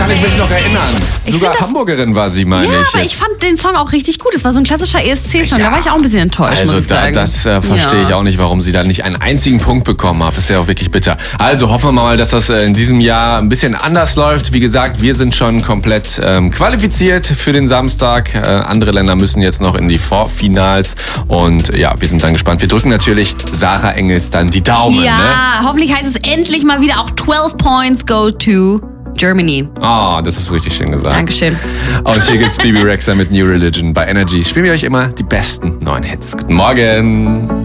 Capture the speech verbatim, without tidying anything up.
kann ich mich noch erinnern. Ich Sogar das, Hamburgerin war sie, meine ja, ich. aber ich fand den Song auch richtig gut. Es war so ein klassischer E S C-Song. Ja. Da war ich auch ein bisschen enttäuscht, Also muss ich da, sagen. das äh, verstehe Ja. ich auch nicht, warum sie da nicht einen einzigen Punkt bekommen hat. Das ist ja auch wirklich bitter. Also hoffen wir mal, dass das äh, in diesem Jahr ein bisschen anders läuft. Wie gesagt, wir sind schon komplett ähm, qualifiziert für den Samstag. Äh, andere Länder müssen jetzt noch in die Vorfinals. Und ja, wir sind dann gespannt. Wir drücken natürlich Sarah Engels dann die Daumen. Ja, Ne? hoffentlich heißt es endlich mal wieder auch zwölf Points go to Germany. Oh, das hast du richtig schön gesagt. Dankeschön. Und hier gibt's Bebe Rexha mit New Religion bei Energy. Spielen wir euch immer die besten neuen Hits. Guten Morgen.